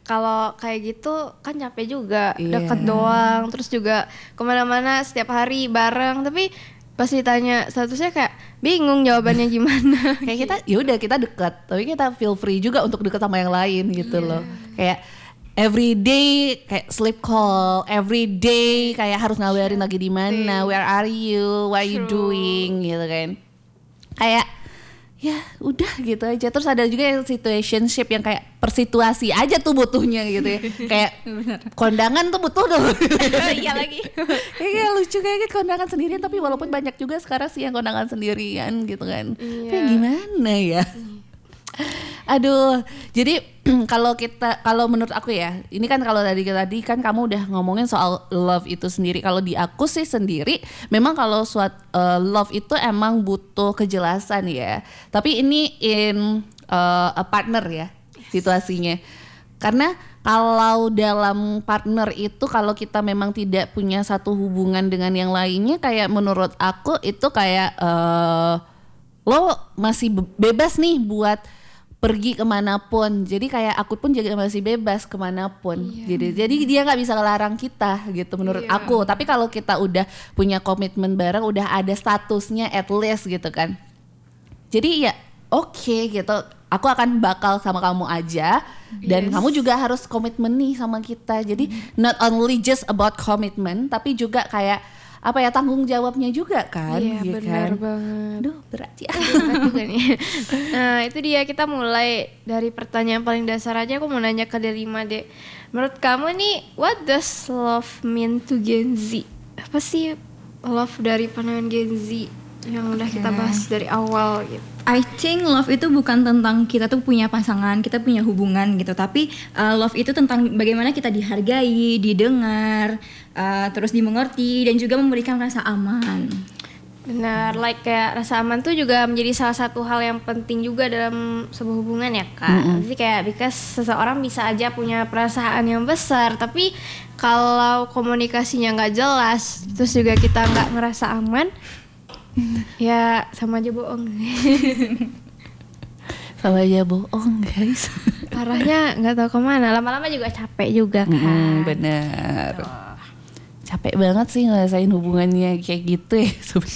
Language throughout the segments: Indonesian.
kalau kayak gitu kan capek juga, deket doang, terus juga kemana-mana setiap hari bareng, tapi pas ditanya statusnya kayak bingung jawabannya gimana. Kayak kita ya udah kita dekat, tapi kita feel free juga untuk dekat sama yang lain gitu loh. Kayak every day kayak sleep call, every day kayak harus ngabarin lagi di mana, where are you, what are you doing gitu kan. Kayak ya udah gitu aja. Terus ada juga yang situationship yang kayak persituasi aja tuh butuhnya gitu ya. Kayak kondangan tuh butuh dong. Iya lagi. Kayak lucu kayak kondangan sendirian, tapi walaupun banyak juga sekarang sih yang kondangan sendirian gitu kan. Kayak gimana ya? Aduh, jadi kalau menurut aku ya, ini kan kalau tadi kan kamu udah ngomongin soal love itu sendiri. Kalau di aku sih sendiri, memang kalau love itu emang butuh kejelasan ya. Tapi ini in a partner ya situasinya. Karena kalau dalam partner itu kalau kita memang tidak punya satu hubungan dengan yang lainnya, kayak menurut aku itu kayak lo masih bebas nih buat pergi kemanapun, jadi kayak aku pun juga masih bebas kemanapun. Jadi dia nggak bisa ngelarang kita gitu menurut aku. Tapi kalau kita udah punya komitmen bareng, udah ada statusnya at least gitu kan, jadi ya oke gitu, aku akan bakal sama kamu aja, dan kamu juga harus komitmen nih sama kita. Jadi not only just about commitment, tapi juga kayak apa ya, tanggung jawabnya juga kan. Iya ya benar kan? banget. Aduh berat ya. Berat juga nih. Nah itu dia, kita mulai dari pertanyaan paling dasar aja. Aku mau nanya ke Delima deh. Menurut kamu nih, what does love mean to Gen Z? Apa sih love dari pandangan Gen Z yang udah kita bahas dari awal gitu? I think love itu bukan tentang kita tuh punya pasangan, kita punya hubungan gitu. Tapi love itu tentang bagaimana kita dihargai, didengar, terus dimengerti, dan juga memberikan rasa aman. Benar, like kayak rasa aman tuh juga menjadi salah satu hal yang penting juga dalam sebuah hubungan ya Kak. Jadi kayak because seseorang bisa aja punya perasaan yang besar, tapi kalau komunikasinya nggak jelas, terus juga kita nggak ngerasa aman, ya sama aja bohong. Sama aja bohong guys. Arahnya nggak tahu kemana, lama-lama juga capek juga kan. Bener. Capek banget sih ngerasain hubungannya kayak gitu ya.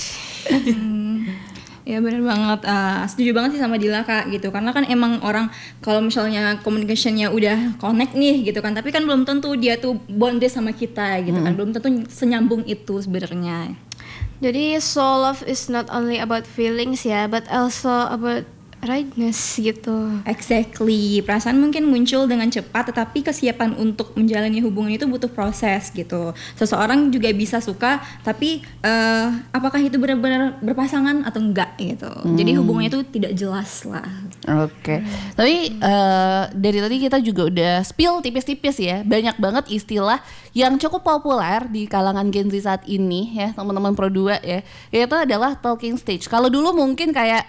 Ya benar banget, setuju banget sih sama Dila Kak gitu. Karena kan emang orang kalau misalnya communication-nya udah connect nih gitu kan, tapi kan belum tentu dia tuh bonded sama kita gitu kan, belum tentu senyambung itu sebenarnya. Jadi so love is not only about feelings ya, but also about rightness gitu. Exactly, perasaan mungkin muncul dengan cepat, tetapi kesiapan untuk menjalani hubungan itu butuh proses gitu. Seseorang juga bisa suka, tapi apakah itu benar-benar berpasangan atau enggak gitu. Jadi hubungannya itu tidak jelas lah. Oke. Tapi dari tadi kita juga udah spill tipis-tipis ya, banyak banget istilah yang cukup populer di kalangan Gen Z saat ini ya, teman-teman Pro 2 ya. Itu adalah talking stage. Kalau dulu mungkin kayak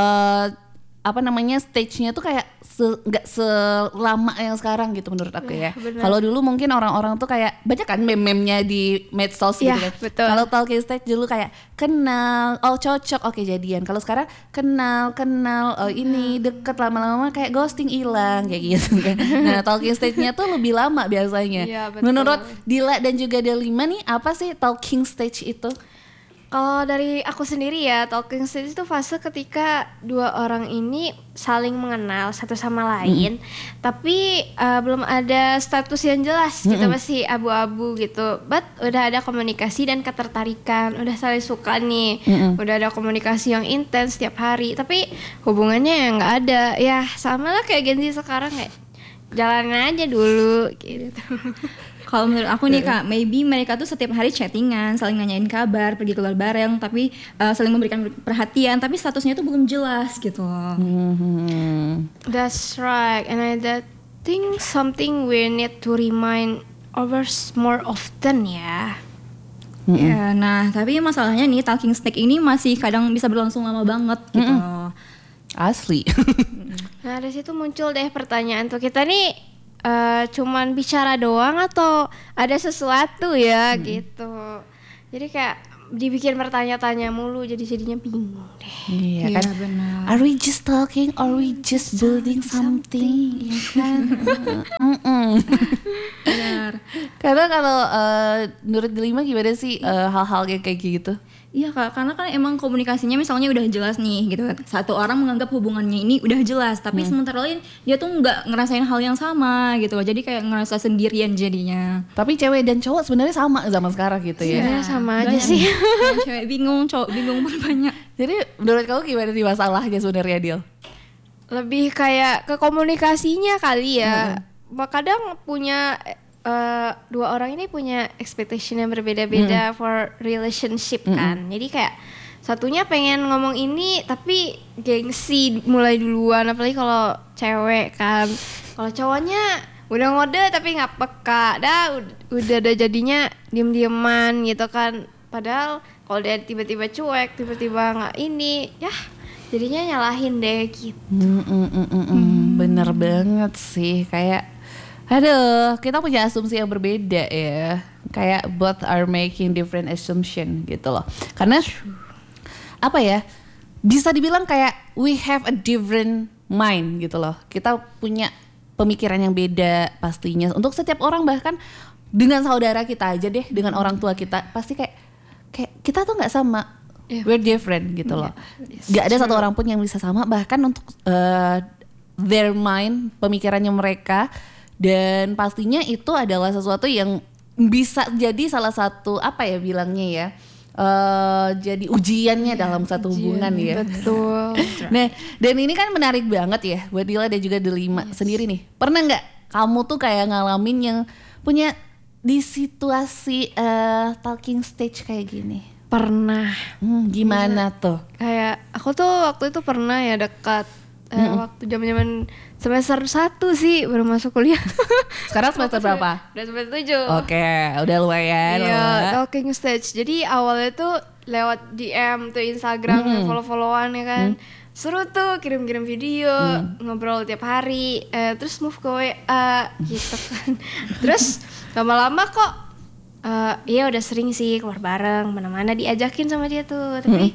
stage-nya tuh kayak nggak selama yang sekarang gitu menurut aku ya. Kalau dulu mungkin orang-orang tuh kayak banyak kan meme-memnya di medsos gitu kan. Kalau talking stage dulu kayak kenal, oh cocok, oke jadian. Kalau sekarang kenal, oh ini deket, lama-lama kayak ghosting, hilang kayak gitu kan. Nah talking stage-nya tuh lebih lama biasanya. Menurut Dila dan juga Delima nih, apa sih talking stage itu? Kalau dari aku sendiri ya, talking stage itu fase ketika dua orang ini saling mengenal satu sama lain, tapi belum ada status yang jelas, kita masih abu-abu gitu. But udah ada komunikasi dan ketertarikan, udah saling suka nih, udah ada komunikasi yang intens setiap hari, tapi hubungannya yang nggak ada. Ya sama lah kayak Gen Z sekarang, kayak jalanin aja dulu gitu. Kalau menurut aku nih Kak, maybe mereka tuh setiap hari chattingan, saling nanyain kabar, pergi keluar bareng, tapi saling memberikan perhatian, tapi statusnya tuh belum jelas gitu. That's right, and I think something we need to remind others more often ya. Ya, nah tapi masalahnya nih talking stage ini masih kadang bisa berlangsung lama banget gitu. Asli. Nah dari situ muncul deh pertanyaan tuh, kita nih cuman bicara doang atau ada sesuatu ya gitu. Jadi kayak dibikin bertanya-tanya mulu, jadinya bingung deh. Iya kan. benar. Are we just talking or we just building something? Iya kan. Benar. Karena kalau menurut Delima gimana sih hal-hal kayak gitu? Iya Kak, karena kan emang komunikasinya misalnya udah jelas nih gitu kan. Satu orang menganggap hubungannya ini udah jelas, tapi sementara lain dia tuh nggak ngerasain hal yang sama gitu loh. Jadi kayak ngerasa sendirian jadinya. Tapi cewek dan cowok sebenarnya sama zaman sekarang gitu ya. Sebenarnya sama aja Banyak sih. nih, cewek bingung, cowok bingung banyak. Jadi menurut kamu gimana sih masalahnya sebenarnya, Dil? Lebih kayak ke komunikasinya kali ya. Kadang punya dua orang ini punya expectation yang berbeda-beda for relationship kan. Jadi kayak satunya pengen ngomong ini tapi gengsi mulai duluan, apalagi kalau cewek kan. Kalau cowoknya udah ngode tapi nggak peka, udah ada jadinya diem-dieman gitu kan. Padahal kalau dia tiba-tiba cuek, tiba-tiba nggak ini, ya jadinya nyalahin deh gitu. Bener banget sih, kayak aduh, kita punya asumsi yang berbeda ya. Kayak both are making different assumption gitu loh. Karena apa ya? Bisa dibilang kayak we have a different mind gitu loh. Kita punya pemikiran yang beda pastinya. Untuk setiap orang, bahkan dengan saudara kita aja deh, dengan orang tua kita, pasti kayak kita tuh nggak sama. We're different gitu loh. Gak ada satu orang pun yang bisa sama, bahkan untuk their mind, pemikirannya mereka. Dan pastinya itu adalah sesuatu yang bisa jadi salah satu apa ya bilangnya ya, jadi ujiannya dalam satu hubungan ya. Betul. Nah, dan ini kan menarik banget ya buat Dila dan juga Delima sendiri nih. Pernah nggak kamu tuh kayak ngalamin yang punya di situasi talking stage kayak gini? Pernah. Gimana tuh? Kayak aku tuh waktu itu pernah ya dekat waktu zaman semester 1 sih baru masuk kuliah. Sekarang semester berapa? Udah semester 7. Oke, udah lumayan. Iya, talking stage. Jadi awalnya tuh lewat DM tuh Instagram, follow-followan ya kan. Seru tuh, kirim-kirim video, ngobrol tiap hari, terus move ke WA gitu kan. Terus lama-lama kok iya udah sering sih keluar bareng, mana-mana diajakin sama dia tuh. Tapi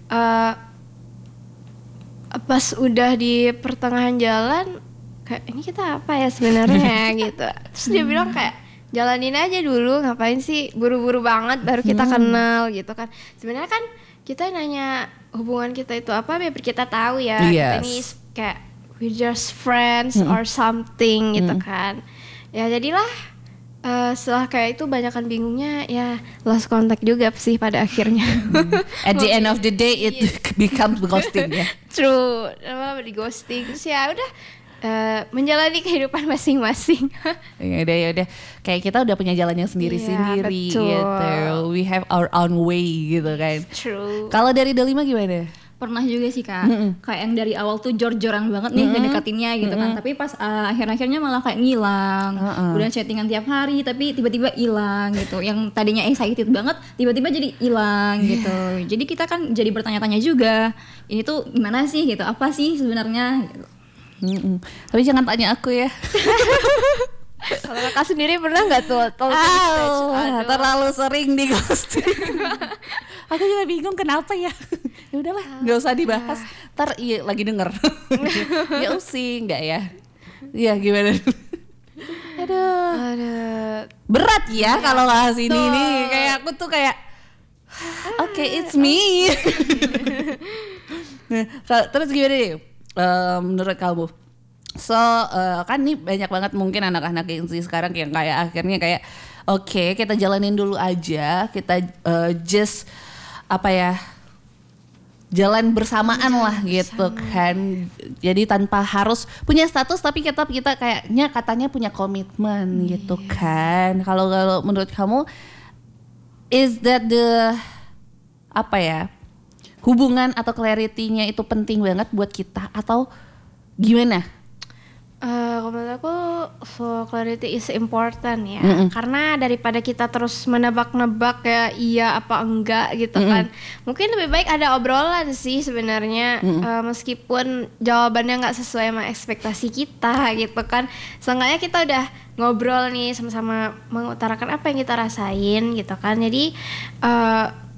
pas udah di pertengahan jalan kayak ini kita apa ya sebenarnya gitu. Terus dia bilang kayak jalanin aja dulu, ngapain sih buru-buru banget baru kita kenal gitu kan. Sebenarnya kan kita nanya hubungan kita itu apa biar kita tahu ya. Kita ini kayak we just friends or something gitu kan. Ya jadilah setelah kayak itu banyakan bingungnya ya lost contact juga sih pada akhirnya. At the end of the day it becomes ghosting ya. True, di ghosting. Terus ya udah menjalani kehidupan masing-masing. Ya udah kayak kita udah punya jalannya sendiri-sendiri gitu. We have our own way gitu kan. True. Kalau dari Delima gimana? Pernah juga sih Kak, kayak yang dari awal tuh jor-joran banget nih ngedekatinnya gitu kan. Tapi pas akhir-akhirnya malah kayak ngilang. Udah chattingan tiap hari tapi tiba-tiba hilang gitu. Yang tadinya excited banget tiba-tiba jadi hilang gitu. Jadi kita kan jadi bertanya-tanya juga, ini tuh gimana sih gitu, apa sih sebenarnya gitu. Tapi jangan tanya aku ya. Kalau kakak sendiri pernah nggak tuh talking stage? Terlalu sering di ghosting. Aku juga bingung kenapa ya. Ya udahlah, nggak usah dibahas. Ntar iya lagi denger. Ya sih, nggak ya. Iya gimana? Aduh. Berat ya kalau bahas ini nih. Kayak aku tuh kayak, oke, it's me. Nah, terus gimana nih? Menurut kamu? So kan nih banyak banget mungkin anak-anak yang sih sekarang yang kayak akhirnya kayak oke, kita jalanin dulu aja, kita just apa ya, jalan bersamaan lah gitu kan. Jadi tanpa harus punya status tapi kita kayaknya katanya punya komitmen gitu kan. Kalau menurut kamu is that the apa ya, hubungan atau clarity-nya itu penting banget buat kita atau gimana? Menurut aku so clarity is important ya. Karena daripada kita terus menebak-nebak ya iya apa enggak gitu kan. Mungkin lebih baik ada obrolan sih sebenarnya. Meskipun jawabannya nggak sesuai sama ekspektasi kita gitu kan. Seenggaknya kita udah ngobrol nih sama-sama mengutarakan apa yang kita rasain gitu kan. Jadi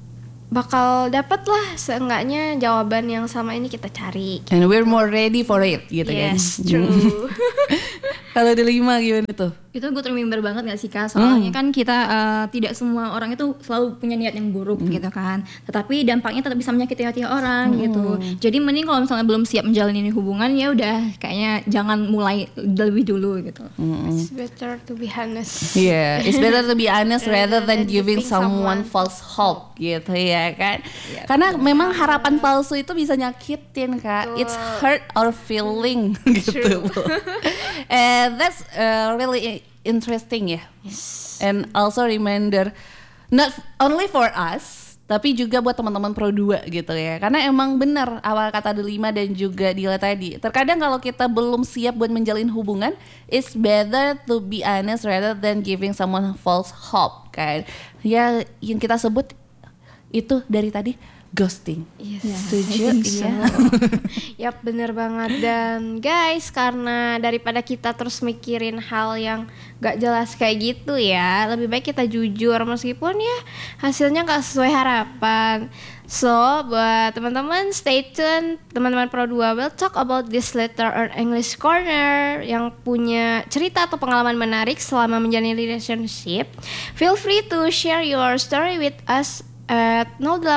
bakal dapet lah seenggaknya jawaban yang selama ini kita cari. And we're more ready for it gitu kan. Yes, true. Kalau Delima gimana tuh? Itu good remember banget gak sih Kak? Soalnya kan kita tidak semua orang itu selalu punya niat yang buruk gitu kan. Tetapi dampaknya tetap bisa menyakiti hati orang gitu. Jadi mending kalau misalnya belum siap menjalani hubungan ya udah kayaknya jangan mulai lebih dulu gitu. It's better to be honest. Yeah, it's better to be honest rather than giving someone false hope gitu ya kan. Karena memang harapan palsu itu bisa nyakitin Kak. It's hurt our feeling gitu. And that's really interesting ya. Yes. And also reminder not only for us tapi juga buat teman-teman Pro 2 gitu ya. Karena emang benar awal kata Delima dan juga Dila tadi. Terkadang kalau kita belum siap buat menjalin hubungan, it's better to be honest rather than giving someone false hope kan. Ya yang kita sebut itu dari tadi ghosting. Yes. Setuju so. ya. Yap, bener banget. Dan guys, karena daripada kita terus mikirin hal yang gak jelas kayak gitu ya, lebih baik kita jujur meskipun ya hasilnya gak sesuai harapan. So, buat teman-teman stay tune. Teman-teman Pro 2 will talk about this later on English Corner yang punya cerita atau pengalaman menarik selama menjalani relationship. Feel free to share your story with us at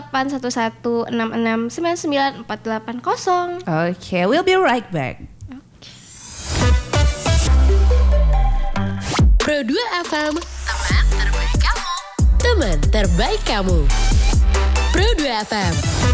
081166994880. Okay, we'll be right back. Pro 2 FM, teman terbaik kamu. Teman terbaik kamu. Pro 2 FM.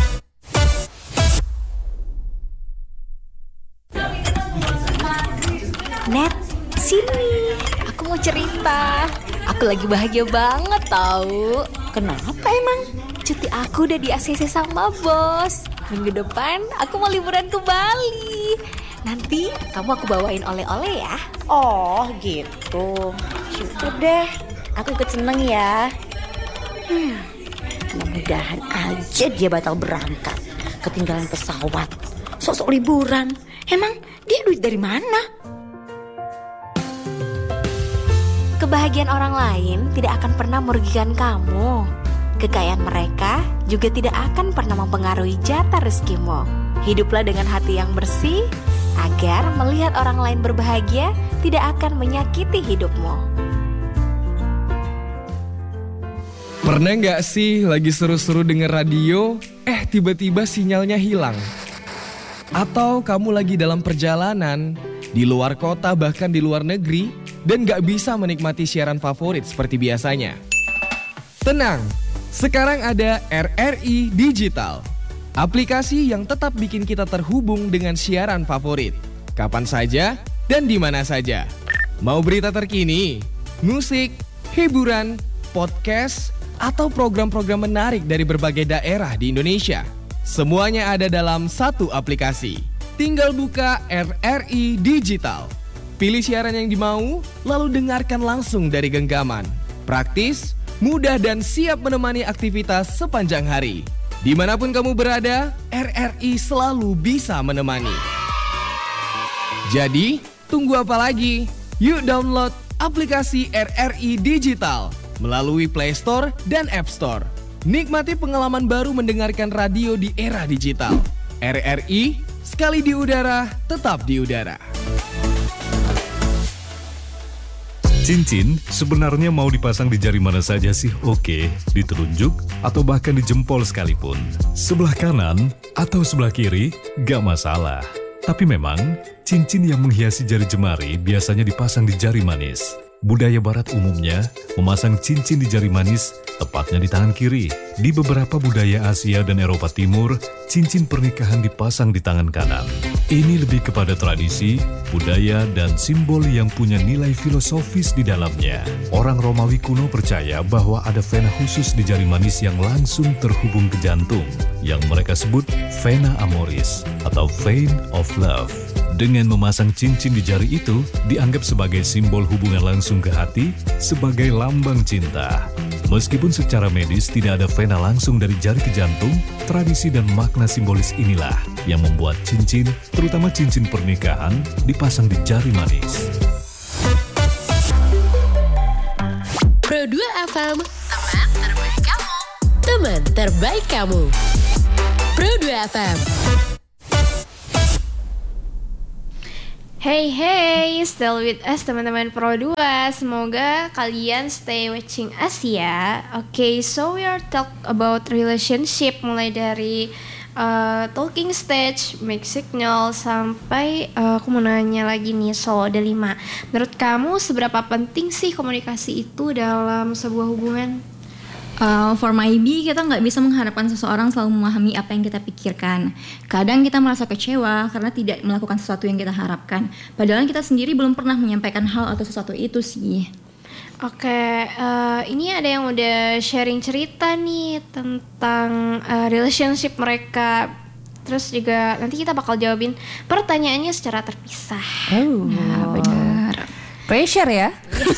Net, sini. Aku mau cerita. Aku lagi bahagia banget tahu. Kenapa emang? Cuti aku udah di ACC sama bos. Minggu depan aku mau liburan ke Bali. Nanti kamu aku bawain oleh-oleh ya. Oh gitu. Syukur deh. Aku ikut seneng ya. Mudah-mudahan aja dia batal berangkat. Ketinggalan pesawat. Sok-sok liburan. Emang dia duit dari mana? Kebahagiaan orang lain tidak akan pernah merugikan kamu. Kekayaan mereka juga tidak akan pernah mempengaruhi jatah rezekimu. Hiduplah dengan hati yang bersih agar melihat orang lain berbahagia tidak akan menyakiti hidupmu. Pernah nggak sih lagi seru-seru denger radio, tiba-tiba sinyalnya hilang? Atau kamu lagi dalam perjalanan, di luar kota bahkan di luar negeri, dan nggak bisa menikmati siaran favorit seperti biasanya? Tenang, sekarang ada RRI Digital. Aplikasi yang tetap bikin kita terhubung dengan siaran favorit. Kapan saja dan di mana saja. Mau berita terkini, musik, hiburan, podcast, atau program-program menarik dari berbagai daerah di Indonesia. Semuanya ada dalam satu aplikasi. Tinggal buka RRI Digital. Pilih siaran yang dimau, lalu dengarkan langsung dari genggaman. Praktis, mudah dan siap menemani aktivitas sepanjang hari. Dimanapun kamu berada, RRI selalu bisa menemani. Jadi, tunggu apa lagi? Yuk download aplikasi RRI Digital melalui Play Store dan App Store. Nikmati pengalaman baru mendengarkan radio di era digital. RRI, sekali di udara, tetap di udara. Cincin sebenarnya mau dipasang di jari mana saja sih oke, di telunjuk atau bahkan di jempol sekalipun. Sebelah kanan atau sebelah kiri, gak masalah. Tapi memang, cincin yang menghiasi jari jemari biasanya dipasang di jari manis. Budaya barat umumnya memasang cincin di jari manis, tepatnya di tangan kiri. Di beberapa budaya Asia dan Eropa Timur, cincin pernikahan dipasang di tangan kanan. Ini lebih kepada tradisi, budaya, dan simbol yang punya nilai filosofis di dalamnya. Orang Romawi kuno percaya bahwa ada vena khusus di jari manis yang langsung terhubung ke jantung, yang mereka sebut vena amoris atau vein of love. Dengan memasang cincin di jari itu, dianggap sebagai simbol hubungan langsung ke hati, sebagai lambang cinta. Meskipun secara medis tidak ada vena langsung dari jari ke jantung, tradisi dan makna simbolis inilah yang membuat cincin, terutama cincin pernikahan, dipasang di jari manis. Pro 2 FM, teman terbaik kamu. Teman terbaik kamu. Pro 2 FM. Hey, still with us teman-teman Pro 2. Semoga kalian stay watching us ya. Okay, so we are talk about relationship mulai dari talking stage, mixed signal, sampai aku mau nanya lagi nih, so ada 5. Menurut kamu seberapa penting sih komunikasi itu dalam sebuah hubungan? For maybe kita nggak bisa mengharapkan seseorang selalu memahami apa yang kita pikirkan. Kadang kita merasa kecewa karena tidak melakukan sesuatu yang kita harapkan. Padahal kita sendiri belum pernah menyampaikan hal atau sesuatu itu sih. Oke, ini ada yang udah sharing cerita nih tentang relationship mereka. Terus juga nanti kita bakal jawabin pertanyaannya secara terpisah. Oh, Ya, benar. Pressure ya? Yes.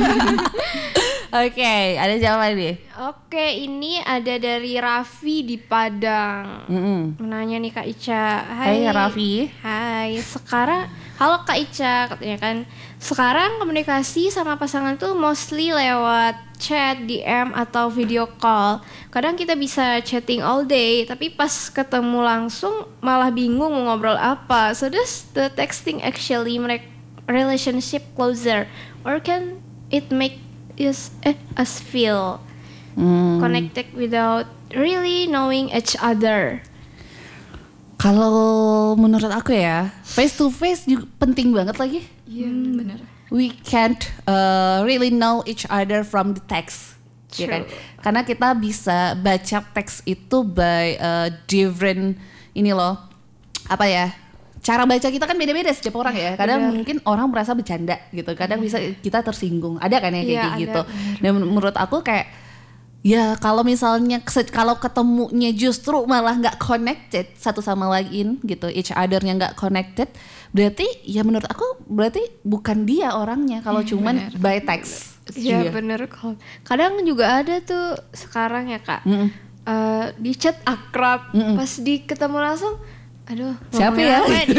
Oke, ada jawaban nih. Oke, ini ada dari Raffi di Padang. Menanya nih Kak Ica. Hai Raffi. Hai, halo Kak Ica, katanya kan. Sekarang komunikasi sama pasangan tuh mostly lewat chat, DM atau video call. Kadang kita bisa chatting all day, tapi pas ketemu langsung malah bingung mau ngobrol apa. So does the texting actually make relationship closer, or can it make us feel connected without really knowing each other? Kalau menurut aku ya, face to face juga penting banget lagi. Iya, benar. We can't really know each other from the text, ya kan? Karena kita bisa baca teks itu by different cara baca kita kan beda-beda setiap orang ya. Kadang mungkin orang merasa bercanda gitu, kadang bisa kita tersinggung. Ada kan ya kayak gitu. Dan menurut aku kayak ya kalau misalnya kalau ketemunya justru malah nggak connected satu sama lain gitu, each other-nya nggak connected, berarti ya menurut aku berarti bukan dia orangnya kalau cuman by text. Iya bener. Kadang juga ada tuh sekarang ya Kak, di chat akrab, pas di ketemu langsung, aduh siapa ya?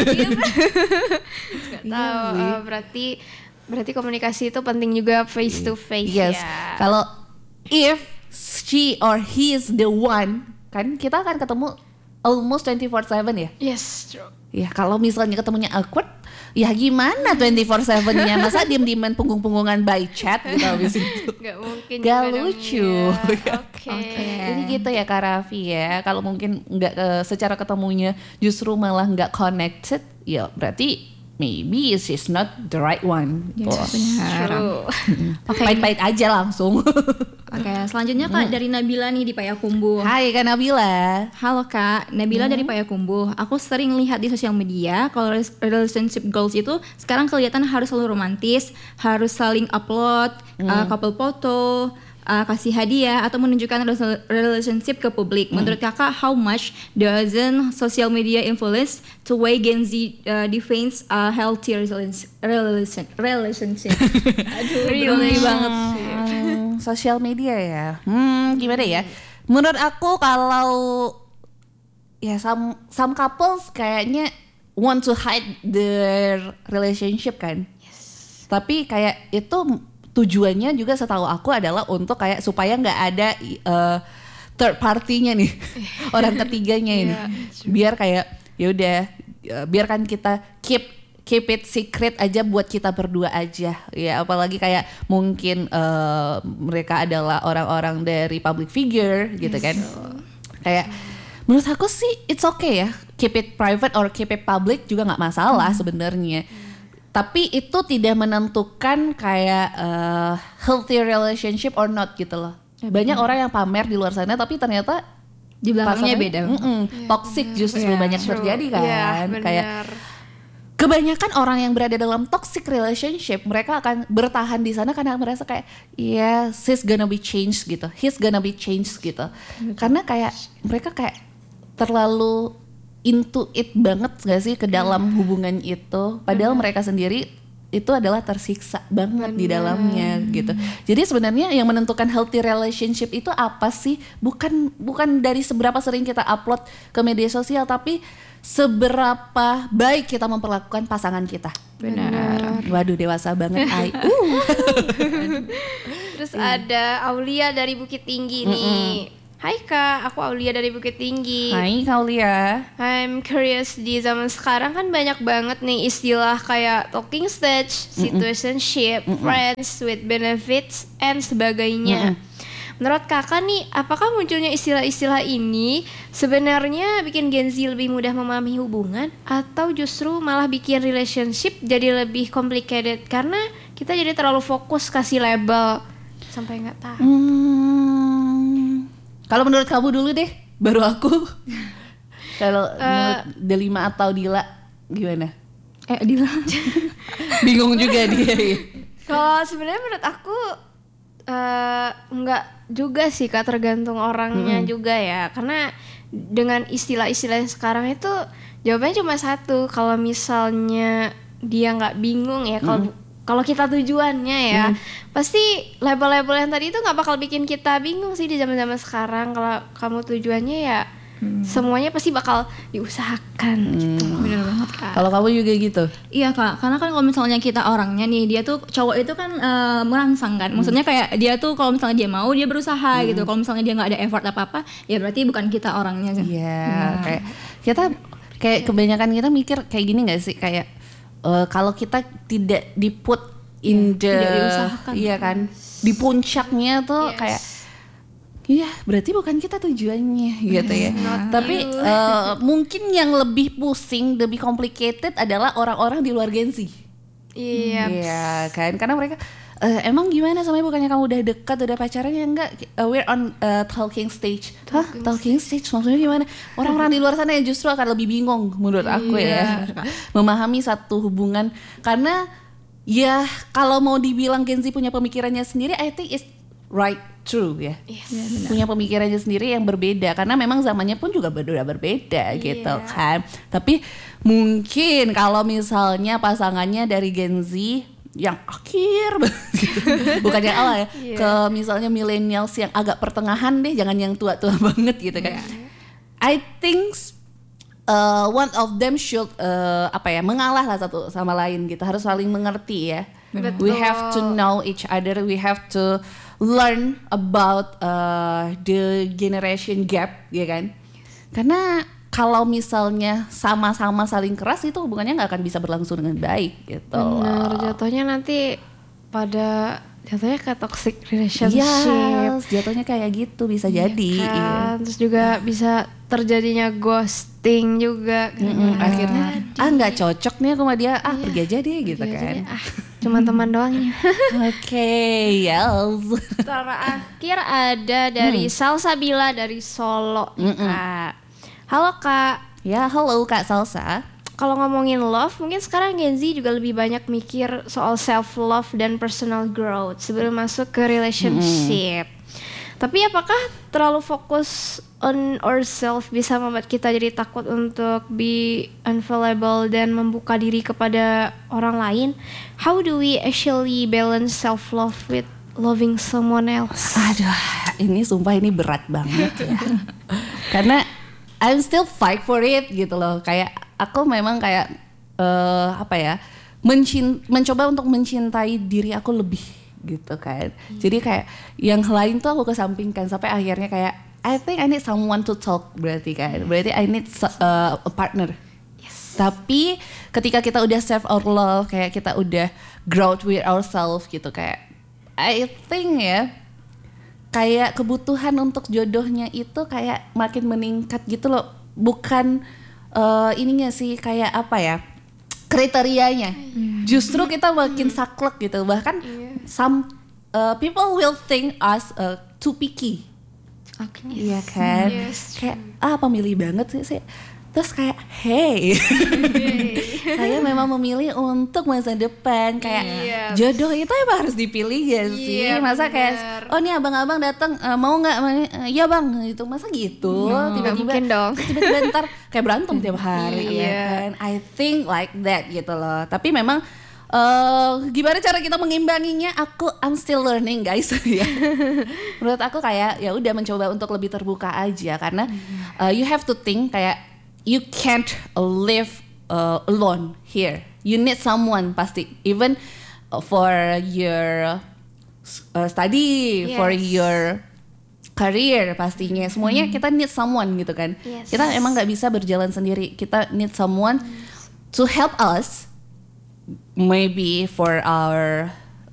Gak tahu. Berarti komunikasi itu penting juga face to face. Yes. Ya. Kalau if she or he is the one, kan kita akan ketemu almost 24/7 ya. Yes, true. Ya kalau misalnya ketemunya awkward, ya gimana 24/7-nya? Masa diem-dieman punggung-punggungan by chat gitu habis itu? Gak mungkin. Gak lucu. Oke. Jadi gitu ya Kak Raffi ya. Kalau mungkin nggak secara ketemunya justru malah nggak connected, ya berarti maybe she's not the right one. Yes, benar. Oke, pahit-pahit aja langsung. Oke, selanjutnya Kak dari Nabila nih di Payakumbuh. Hai Kak Nabila. Halo Kak, Nabila dari Payakumbuh. Aku sering lihat di sosial media kalau relationship goals itu sekarang kelihatan harus selalu romantis, harus saling upload couple foto, kasih hadiah atau menunjukkan relationship ke publik. Menurut Kakak, how much doesn't social media influence the way Gen Z defines a healthy relationship? Aduh, Really banget. Sosial media ya. Gimana ya? Menurut aku kalau ya some couples kayaknya want to hide their relationship kan. Yes. Tapi kayak itu tujuannya juga setahu aku adalah untuk kayak supaya nggak ada third party-nya nih, orang ketiganya ini. Biar kayak ya udah biarkan kita keep it secret aja buat kita berdua aja. Ya apalagi kayak mungkin mereka adalah orang-orang dari public figure gitu kan. Kayak menurut aku sih it's okay ya, keep it private or keep it public juga nggak masalah sebenarnya. Tapi itu tidak menentukan kayak healthy relationship or not gitu loh. Banyak orang yang pamer di luar sana tapi ternyata di belakangnya beda. Toxic justru banyak terjadi kan. Kayak kebanyakan orang yang berada dalam toxic relationship, mereka akan bertahan di sana karena merasa kayak she's gonna be changed gitu, he's gonna be changed gitu. Karena kayak mereka kayak terlalu into it banget gak sih ke dalam hubungan itu, padahal mereka sendiri itu adalah tersiksa banget di dalamnya gitu. Jadi sebenarnya yang menentukan healthy relationship itu apa sih? Bukan dari seberapa sering kita upload ke media sosial, tapi seberapa baik kita memperlakukan pasangan kita. Benar. Waduh, dewasa banget. Terus ada Aulia dari Bukit Tinggi nih. Hai Kak, aku Aulia dari Bukit Tinggi. Hai Aulia. I'm curious, di zaman sekarang kan banyak banget nih istilah kayak talking stage, situationship, friends with benefits, and sebagainya. Menurut kakak nih, apakah munculnya istilah-istilah ini sebenarnya bikin Gen Z lebih mudah memahami hubungan atau justru malah bikin relationship jadi lebih complicated karena kita jadi terlalu fokus kasih label sampai nggak tahu. Kalau menurut kamu dulu deh, baru aku. Kalau menurut Delima atau Dila gimana? Dila. Bingung juga dia. Kalau sebenarnya menurut aku enggak juga sih Kak, tergantung orangnya juga ya. Karena dengan istilah-istilah yang sekarang itu jawabannya cuma satu. Kalau misalnya dia nggak bingung ya, kalau kita tujuannya ya, pasti label-label yang tadi itu nggak bakal bikin kita bingung sih di zaman-zaman sekarang. Kalau kamu tujuannya ya semuanya pasti bakal diusahakan gitu. Bener banget Kak. Kalau kamu juga gitu? Iya Kak, karena kan kalau misalnya kita orangnya nih, dia tuh cowok itu kan merangsang kan. Maksudnya kayak dia tuh kalau misalnya dia mau, dia berusaha gitu. Kalau misalnya dia nggak ada effort apa-apa, ya berarti bukan kita orangnya sih. Iya, kayak kita kayak kebanyakan kita mikir kayak gini nggak sih, kayak kalau kita tidak diput in the, tidak diusahakan. Iya kan, di puncaknya tuh kayak, iya berarti bukan kita tujuannya gitu ya. Tapi mungkin yang lebih pusing, lebih complicated adalah orang-orang di luar Gen Z. Iya kan, karena mereka emang gimana sama bukannya kamu udah dekat, udah pacaran ya enggak, we're on talking stage. Talking stage maksudnya gimana? Orang-orang di luar sana yang justru akan lebih bingung menurut aku ya memahami satu hubungan. Karena ya kalau mau dibilang Gen Z punya pemikirannya sendiri, I think it's right, true ya. Punya pemikirannya sendiri yang berbeda karena memang zamannya pun juga udah berbeda gitu kan. Tapi mungkin kalau misalnya pasangannya dari Gen Z yang akhir gitu, bukan yang awal ya, ke misalnya millennials yang agak pertengahan deh, jangan yang tua-tua banget gitu kan. I think one of them should mengalah lah satu sama lain gitu, harus saling mengerti ya. Betul. We have to know each other, we have to learn about the generation gap ya kan. Karena kalau misalnya sama-sama saling keras, itu hubungannya nggak akan bisa berlangsung dengan baik gitu. Benar, jatuhnya nanti jatuhnya ke toxic relationship. Yes, jatuhnya kayak gitu bisa jadi. Kan? Iya. Terus juga bisa terjadinya ghosting juga. Akhirnya nggak cocok nih aku sama dia, pergi aja deh gitu kan. Cuma teman doang ya. Oke, yes. Terakhir ada dari Salsabila dari Solo nih, Kak. Halo Kak. Ya, halo Kak Salsa. Kalau ngomongin love, mungkin sekarang Gen Z juga lebih banyak mikir soal self love dan personal growth sebelum masuk ke relationship. Tapi apakah terlalu fokus on ourselves bisa membuat kita jadi takut untuk be unavailable dan membuka diri kepada orang lain? How do we actually balance self love with loving someone else? Aduh, ini sumpah ini berat banget ya. Karena I'm still fight for it gitu loh. Kayak aku memang kayak mencoba untuk mencintai diri aku lebih gitu kan. Jadi kayak yang lain tuh aku kesampingkan sampai akhirnya kayak I think I need someone to talk, berarti kan. Berarti I need a partner. Tapi ketika kita udah self our love, kayak kita udah grow with ourselves gitu, kayak I think ya, kayak kebutuhan untuk jodohnya itu kayak makin meningkat gitu loh. Bukan ininya sih, kayak apa ya, kriterianya. Justru kita makin saklek gitu. Bahkan some people will think us too picky. Iya kan? Kayak pemilih banget sih. Terus kayak hey saya memang memilih untuk masa depan. Kayak jodoh itu emang harus dipilih ya sih. Masa kayak ini abang-abang datang mau nggak? Iya bang, itu masa gitu. Tiba-tiba ntar kayak berantem tiap hari ya kan. I think like that gitu loh. Tapi memang gimana cara kita mengimbanginya? I'm still learning guys. Menurut aku kayak ya udah mencoba untuk lebih terbuka aja, karena you have to think kayak you can't live alone here. You need someone pasti. Even for your study, for your career pastinya. Semuanya kita need someone gitu kan. Yes. Kita emang nggak bisa berjalan sendiri. Kita need someone to help us, maybe for our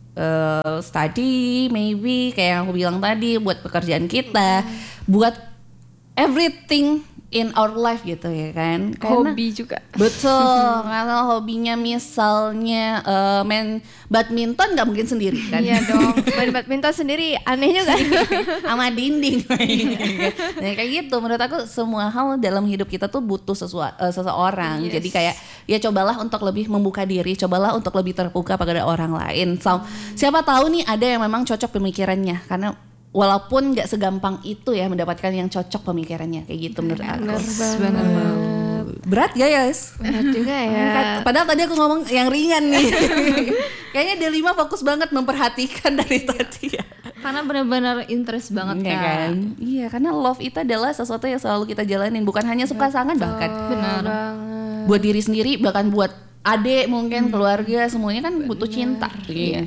study, maybe kayak yang aku bilang tadi, buat pekerjaan kita, buat everything in our life gitu ya kan. Karena, Hobi juga. betul. Karena hobinya misalnya main badminton nggak mungkin sendiri kan. Iya dong, main badminton sendiri aneh juga. Sama dinding. Nah, kayak gitu. Menurut aku semua hal dalam hidup kita tuh butuh seseorang. Yes. Jadi kayak ya cobalah untuk lebih membuka diri, cobalah untuk lebih terbuka pada orang lain. So, siapa tahu nih ada yang memang cocok pemikirannya, karena walaupun nggak segampang itu ya mendapatkan yang cocok pemikirannya kayak gitu menurut aku. Benar banget. Berat gak ya, guys? Berat juga ya. Padahal tadi aku ngomong yang ringan nih. Kayaknya Delima fokus banget memperhatikan dari tadi ya. Karena benar-benar interest banget Iya kan? Iya, karena love itu adalah sesuatu yang selalu kita jalanin, bukan hanya suka sangat bahkan. Benar. Buat diri sendiri, bahkan buat adik mungkin, keluarga, semuanya kan butuh cinta. Iya.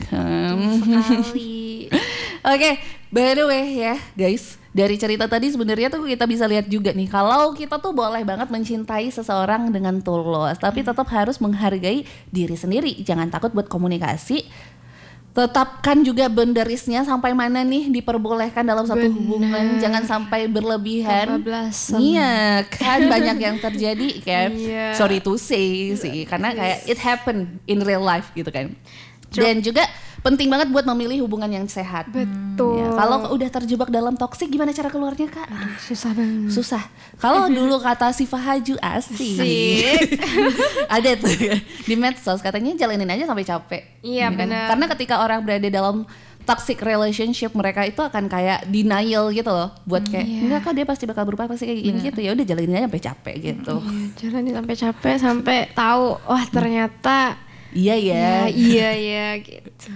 Sekali. Oke, by the way ya guys, dari cerita tadi sebenarnya tuh kita bisa lihat juga nih, kalau kita tuh boleh banget mencintai seseorang dengan tulus, tapi tetap harus menghargai diri sendiri. Jangan takut buat komunikasi. Tetapkan juga boundariesnya sampai mana nih diperbolehkan dalam satu hubungan. Jangan sampai berlebihan. Kebablasan. Iya, kan banyak yang terjadi kayak Iya. sorry to say sih, karena kayak it happen in real life gitu kan. Dan juga penting banget buat memilih hubungan yang sehat. Betul. Ya, kalau udah terjebak dalam toksik, gimana cara keluarnya Kak? Susah banget. Susah. Kalau dulu kata si Fahaju asik. Ada tuh ya, di medsos katanya jalanin aja sampai capek. Iya, kan? benar. Karena ketika orang berada dalam toxic relationship, mereka itu akan kayak denial gitu loh, buat kayak enggak kok dia pasti bakal berubah, pasti kayak gini gitu. Ya udah jalanin aja sampai capek gitu. Jalanin sampai capek, sampai tahu wah ternyata Iya ya. iya gitu.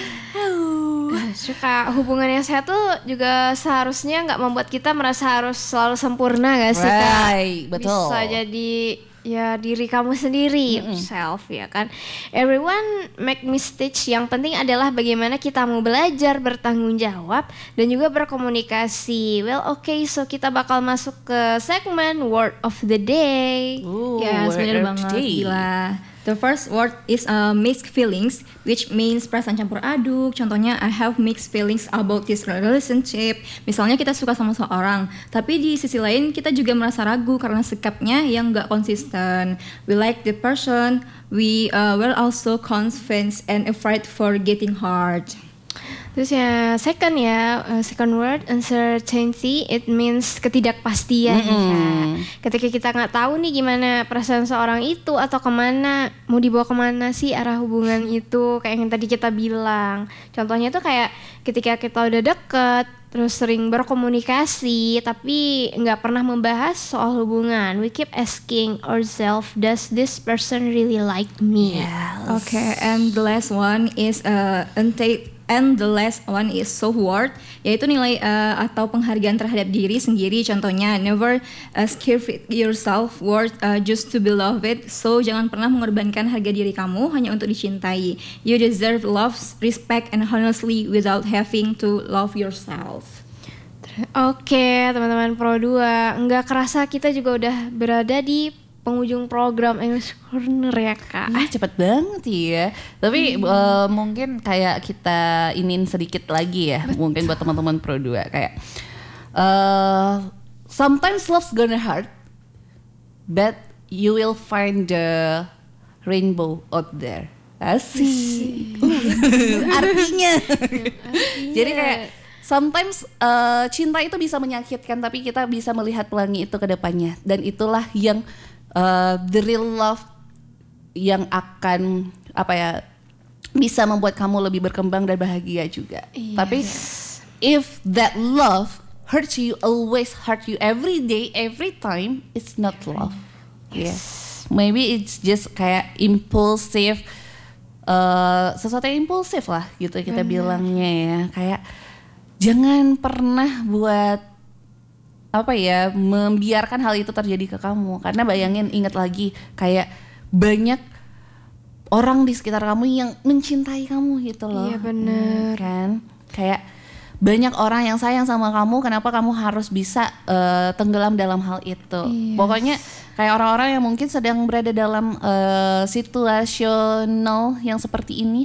Suka hubungan yang sehat tuh juga seharusnya nggak membuat kita merasa harus selalu sempurna, gak sih Kak? Right, betul. Bisa jadi ya diri kamu sendiri, yourself ya kan. Everyone make mistakes. Yang penting adalah bagaimana kita mau belajar, bertanggung jawab, dan juga berkomunikasi. Well, okay, so kita bakal masuk ke segmen Word of the Day. Ya, word benar of banget. the day. Gila. The first word is mixed feelings, which means perasaan campur aduk. Contohnya, I have mixed feelings about this relationship. Misalnya kita suka sama seorang, tapi di sisi lain kita juga merasa ragu karena sikapnya yang nggak konsisten. We like the person, we were also convinced and afraid for getting hurt. Terus ya second word uncertainty, it means ketidakpastian. Ya. Ketika kita nggak tahu nih gimana perasaan seorang itu atau kemana, mau dibawa kemana sih arah hubungan itu, kayak yang tadi kita bilang. Contohnya tuh kayak ketika kita udah deket, terus sering berkomunikasi, tapi nggak pernah membahas soal hubungan. We keep asking ourselves, does this person really like me? Okay, and the last one is self-worth, yaitu nilai atau penghargaan terhadap diri sendiri. Contohnya, never sacrifice your self-worth just to be loved. So, jangan pernah mengorbankan harga diri kamu hanya untuk dicintai. You deserve love, respect, and honestly without having to love yourself. Oke, teman-teman Pro 2, nggak kerasa kita juga udah berada di penghujung program English Corner ya Kak. Cepet banget ya. Tapi mungkin kayak kita iniin sedikit lagi ya. Mungkin buat teman-teman Pro 2 kayak sometimes love's gonna hurt, but you will find the rainbow out there. Asik. Artinya. Jadi kayak sometimes cinta itu bisa menyakitkan, tapi kita bisa melihat pelangi itu ke depannya, dan itulah yang the real love yang akan bisa membuat kamu lebih berkembang dan bahagia juga. Tapi if that love hurts you, always hurt you every day, every time, it's not love. Maybe it's just kayak impulsif, sesuatu yang impulsif lah gitu kita bilangnya ya. Kayak jangan pernah buat membiarkan hal itu terjadi ke kamu, karena ingat lagi kayak banyak orang di sekitar kamu yang mencintai kamu gitu loh. Iya benar. Kan kayak banyak orang yang sayang sama kamu, kenapa kamu harus bisa tenggelam dalam hal itu? Pokoknya kayak orang-orang yang mungkin sedang berada dalam situasional yang seperti ini,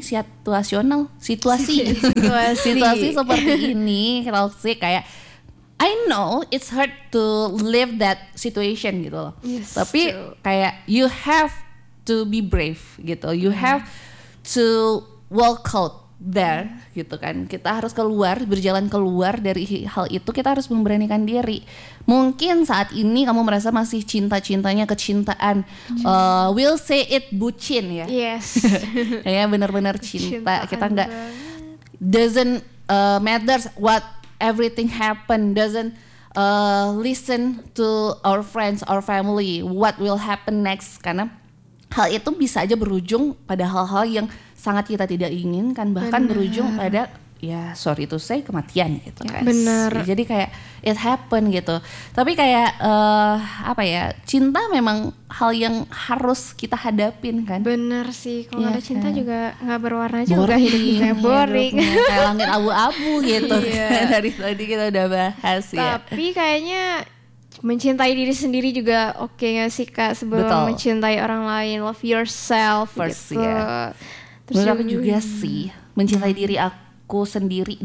situasi seperti ini, toxic, kayak I know it's hard to live that situation gitu loh. Tapi kayak you have to be brave gitu. You have to walk out there gitu kan. Kita harus berjalan keluar dari hal itu. Kita harus memberanikan diri. Mungkin saat ini kamu merasa masih cinta-cintanya kecintaan, we'll say it bucin ya. Yes. Kayak benar-benar cinta. Kita nggak doesn't matters what everything happen, doesn't listen to our friends, our family, what will happen next, karena hal itu bisa aja berujung pada hal-hal yang sangat kita tidak inginkan, bahkan berujung pada ya sorry to say kematian gitu kan. Bener. Jadi kayak it happen gitu. Tapi kayak cinta memang hal yang harus kita hadapin kan. Bener sih, kalau ada cinta juga nggak berwarna juga boring, hidupnya, boring. Kayak langit abu-abu gitu. Dari tadi kita udah bahas ya. Tapi kayaknya mencintai diri sendiri juga oke nggak sih Kak, sebelum mencintai orang lain, love yourself first gitu. Ya. Terus aku juga sih mencintai diri aku sendiri,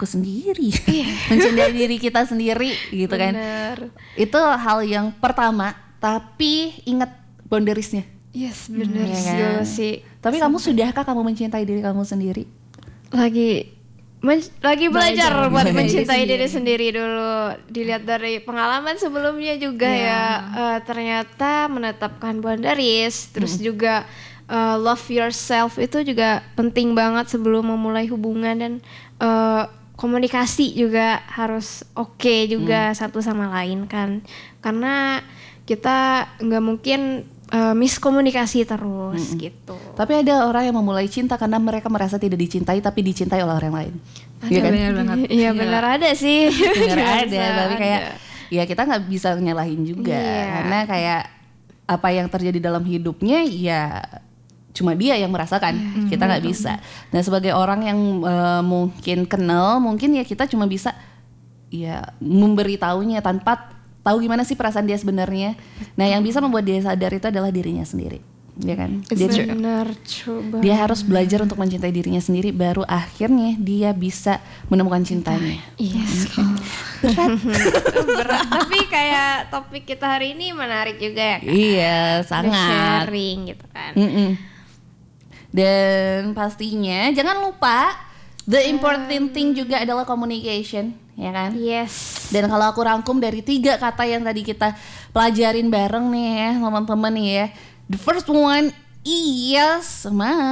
mencintai diri kita sendiri gitu kan. Itu hal yang pertama, tapi ingat boundariesnya. Yes, benar sih. Tapi kamu sudahkah kamu mencintai diri kamu sendiri? Lagi belajar buat mencintai diri sendiri dulu. Dilihat dari pengalaman sebelumnya juga ternyata menetapkan boundaries, terus juga love yourself itu juga penting banget sebelum memulai hubungan, dan komunikasi juga harus oke juga satu sama lain kan, karena kita nggak mungkin miskomunikasi terus gitu. Tapi ada orang yang memulai cinta karena mereka merasa tidak dicintai tapi dicintai oleh orang lain. Iya kan? Benar banget. Iya benar ada sih. Benar ada, tapi kayak ya kita nggak bisa nyalahin juga karena kayak apa yang terjadi dalam hidupnya ya cuma dia yang merasakan, kita nggak bisa. Nah sebagai orang yang mungkin kenal, mungkin ya kita cuma bisa ya memberitahunya tanpa tahu gimana sih perasaan dia sebenarnya. Nah yang bisa membuat dia sadar itu adalah dirinya sendiri, ya kan? Dia harus belajar untuk mencintai dirinya sendiri, baru akhirnya dia bisa menemukan cintanya. Yes. Berat. Tapi kayak topik kita hari ini menarik juga ya Kak. Iya, sangat. Sharing gitu kan. Dan pastinya jangan lupa the important thing juga adalah communication, ya kan? Yes. Dan kalau aku rangkum dari 3 kata yang tadi kita pelajarin bareng nih ya teman-teman nih ya. The first one is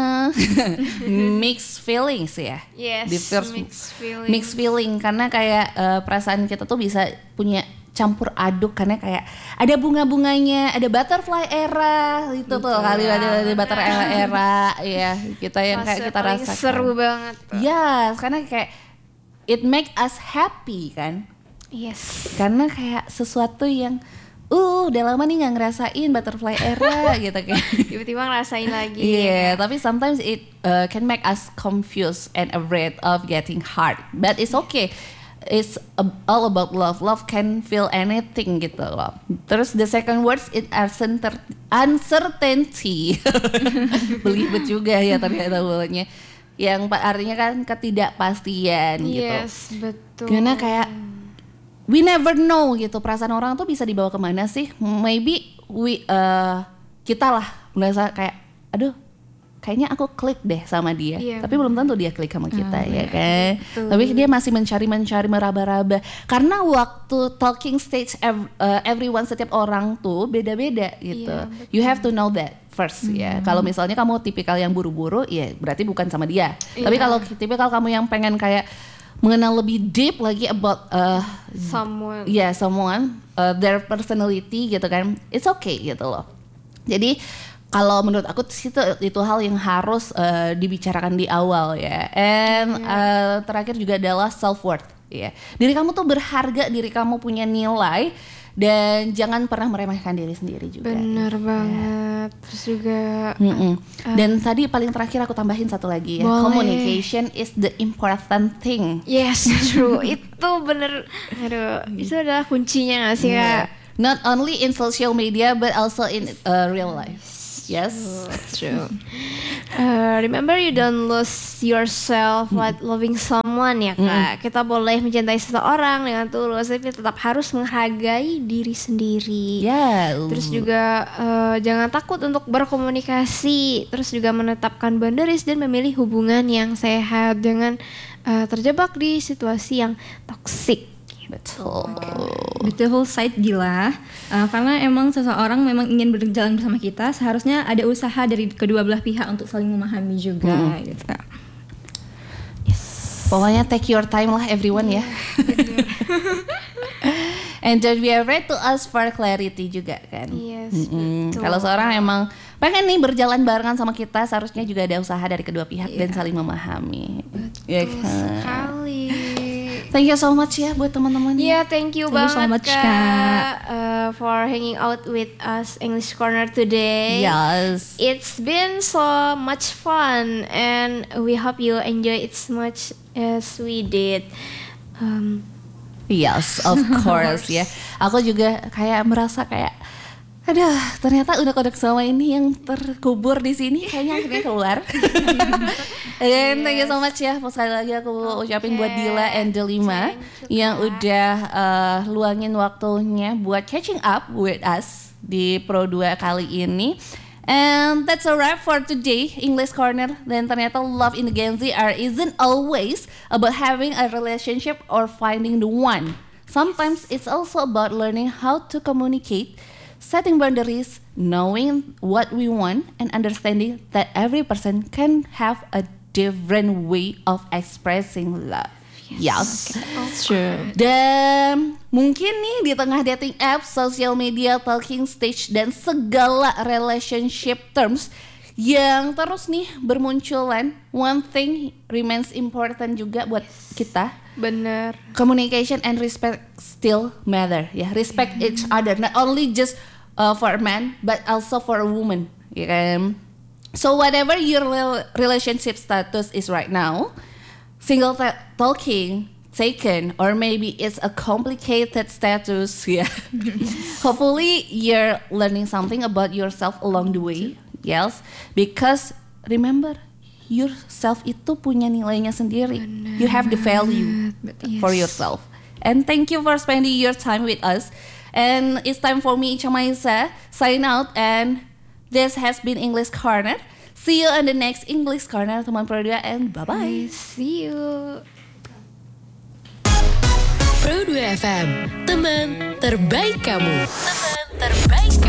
mixed feelings ya. Yes. The first mixed feeling karena kayak perasaan kita tuh bisa punya campur aduk, karena kayak ada bunga-bunganya, ada butterfly era itu tuh kali ada butterfly era ya kita yang kayak kita rasakan seru banget tuh. Ya, karena kayak it make us happy kan. Yes. Karena kayak sesuatu yang udah lama nih nggak ngerasain butterfly era gitu kan. Tiba-tiba ngerasain lagi. Iya, tapi sometimes it can make us confused and afraid of getting hurt. But it's okay. It's all about love. Love can feel anything gitu loh. Terus the second words it uncertainty. Belibet juga ya ternyata bolanya. Yang artinya kan ketidakpastian gitu. Yes, betul. Karena kayak we never know gitu, perasaan orang tuh bisa dibawa kemana sih? Maybe kita lah merasa kayak aduh kayaknya aku klik deh sama dia, tapi belum tentu dia klik sama kita ya kan. Tapi dia masih mencari meraba-raba, karena waktu talking stage everyone, setiap orang tuh beda-beda gitu. You have to know that first ya. Kalau misalnya kamu tipikal yang buru-buru ya berarti bukan sama dia. Tapi kalau tipikal kamu yang pengen kayak mengenal lebih deep lagi about someone, their personality gitu kan, it's okay gitu loh. Jadi kalau menurut aku itu hal yang harus dibicarakan di awal ya. And terakhir juga adalah self worth ya. Diri kamu tuh berharga, diri kamu punya nilai, Dan jangan pernah meremehkan diri sendiri juga. Bener banget. Terus juga dan tadi paling terakhir aku tambahin satu lagi ya. Boleh. Communication is the important thing. yes, true. Itu bener. Aduh, itu adalah kuncinya gak sih Kak? Not only in social media but also in real life. Yes, true. Remember you don't lose yourself while loving someone ya Kak. Kita boleh mencintai seseorang dengan tulus, tapi tetap harus menghargai diri sendiri. Terus juga jangan takut untuk berkomunikasi. Terus juga menetapkan boundaries dan memilih hubungan yang sehat. Jangan terjebak di situasi yang toksik. betul. Beautiful side Dila. Karena emang seseorang memang ingin berjalan bersama kita, seharusnya ada usaha dari kedua belah pihak untuk saling memahami juga gitu. Pokoknya take your time lah everyone ya. And don't be afraid to ask for clarity juga kan. Yes, betul. Kalau seorang emang pengen nih berjalan barengan sama kita, seharusnya juga ada usaha dari kedua pihak dan saling memahami. Ya kan? Sekali. Thank you so much ya buat teman-teman. Yeah, thank you banget so much, Kak, for hanging out with us English Corner today. Yes. It's been so much fun and we hope you enjoy it as much as we did. Yes, of course ya. Aku juga kayak merasa kayak, aduh, ternyata udah kodok sama ini yang terkubur di sini kayaknya akhirnya keluar. Dan thank you so much ya. Sekali lagi aku ucapin buat Dila and Delima yang udah luangin waktunya buat catching up with us di Pro 2 kali ini. And that's a wrap for today English Corner. Dan ternyata love in the Gen Z isn't always about having a relationship or finding the one. Sometimes it's also about learning how to communicate, setting boundaries, knowing what we want, and understanding that every person can have a different way of expressing love. Yes. That's true. Dan mungkin nih di tengah dating apps, social media, talking stage, dan segala relationship terms yang terus nih bermunculan, one thing remains important juga buat kita. Bener. Communication and respect still matter. Ya, respect each other, not only just for a man, but also for a woman. Ya kan? So whatever your relationship status is right now, single talking, taken, or maybe it's a complicated status, yeah. Hopefully you're learning something about yourself along the way, yes. Because remember, yourself itu punya nilainya sendiri. You have the value for yourself. And thank you for spending your time with us. And it's time for me, Icha Maisa, sign out. And this has been English Corner. See you on the next English Corner, teman Pro 2, and bye-bye. See you. Pro 2 FM, teman terbaik kamu. Teman terbaik